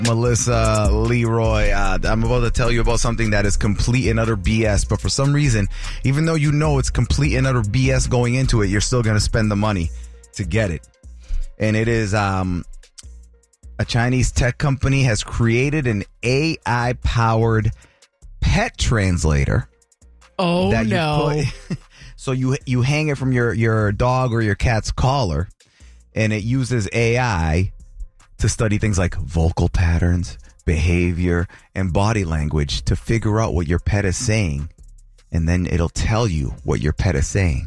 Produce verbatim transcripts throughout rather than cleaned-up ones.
Melissa, Leroy, uh, I'm about to tell you about something that is complete and utter B S, but for some reason, even though you know it's complete and utter B S going into it, you're still going to spend the money to get it. And it is um, a Chinese tech company has created an A I-powered pet translator. Oh, that no. You put, so you you hang it from your, your dog or your cat's collar, and it uses A I to study things like vocal patterns, behavior, and body language to figure out what your pet is saying. And then it'll tell you what your pet is saying.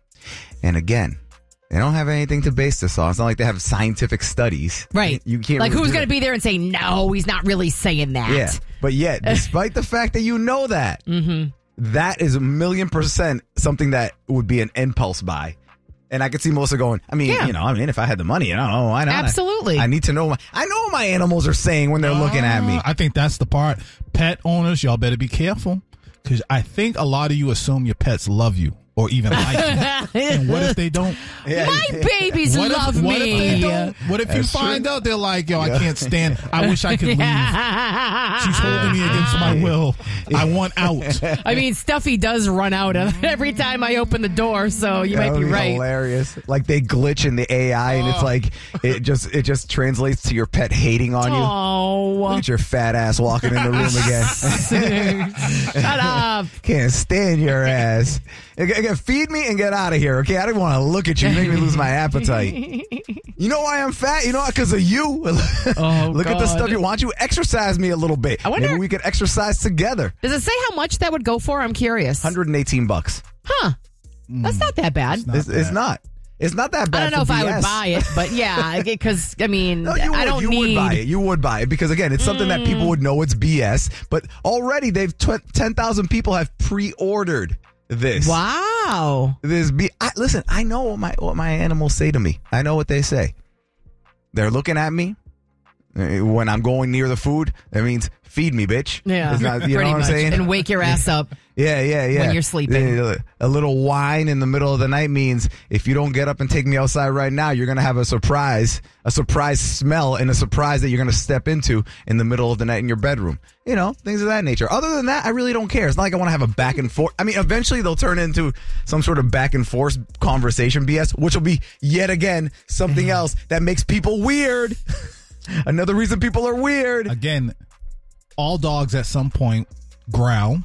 And again, they don't have anything to base this on. It's not like they have scientific studies. Right. You can't like, really who's do going to that. be there and say, no, he's not really saying that? Yeah. But yet, despite the fact that you know that, mm-hmm. that is a million percent something that would be an impulse buy. And I could see Melissa going, I mean, Yeah. you know, I mean, if I had the money, I don't know, why not? Absolutely. I, I need to know. My, I know what my animals are saying when they're looking at me. I think that's the part. Pet owners, y'all better be careful. Because I think a lot of you assume your pets love you or even like you. And what if they don't? Yeah. My babies What love if, me. what if they don't? What if That's you find true. out they're like, yo, I can't stand, I wish I could leave. She's holding me against my will. I want out. I mean, Stuffy does run out of every time I open the door, so you That might would be right. Hilarious. Like they glitch in the A I, and it's like it just it just translates to your pet hating on you. Look Oh, at your fat ass walking in the room again. shut up. Can't stand your ass. Again, feed me and get out of here, okay? I don't want to look at you. You make me lose my appetite. You know why I'm fat? You know, because of you. Oh, Look at the God. stuff. You, why don't you exercise me a little bit? I wonder- Maybe we could exercise together. Does it say how much that would go for? I'm curious. one hundred eighteen bucks. Huh. That's not that bad. Not It's, it's bad. not. It's not that bad. I don't know if for I B S. would buy it, but yeah, because, I mean, No, you would. I don't you need... would buy it. You would buy it because again, it's something that people would know it's B S. But already, they've tw- ten thousand people have pre-ordered this. Wow. This B. I, listen, I know what my what my animals say to me. I know what they say. They're looking at me uh, when I'm going near the food. That means feed me, bitch. Yeah, It's not- you pretty know what much. I'm saying? And wake your ass up. Yeah, yeah, yeah. when you're sleeping. Uh, A little wine in the middle of the night means if you don't get up and take me outside right now, you're going to have a surprise, a surprise smell and a surprise that you're going to step into in the middle of the night in your bedroom. You know, things of that nature. Other than that, I really don't care. It's not like I want to have a back and forth. I mean, eventually they'll turn into some sort of back and forth conversation B S, which will be yet again something else that makes people weird. Another reason people are weird. Again, all dogs at some point growl.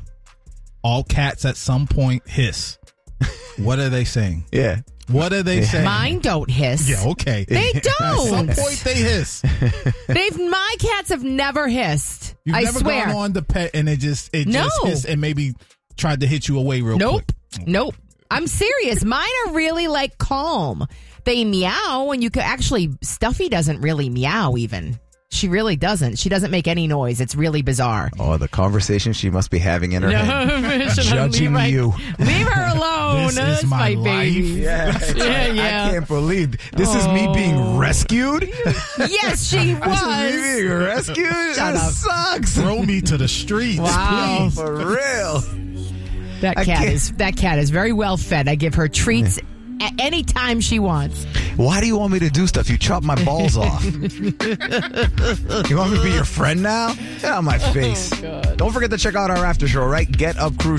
All cats at some point hiss. What are they saying? Yeah. What are they saying? Mine don't hiss. Yeah, okay. They At some don't. point they hiss. They've my cats have never hissed. You've I never swear. gone on the pet and it just it No. just hissed and maybe tried to hit you away real Nope. quick. Nope. I'm serious. Mine are really like calm. They meow and you could actually Stuffy doesn't really meow even. She really doesn't. She doesn't make any noise. It's really bizarre. Oh, the conversation she must be having in her head. Judging leave, you. Leave her alone. This is That's my baby. life. Yeah, Yeah, yeah. I can't believe this is me being rescued. Yes, she This is me was. being rescued. Shut This up. sucks. Throw me to the streets, Wow. please. For real. That I cat can't- is that cat is very well fed. I give her treats at any time she wants. Why do you want me to do stuff? You chop my balls off. You want me to be your friend now? Get out of my face. Don't forget to check out our after show, right? Get Up Cruise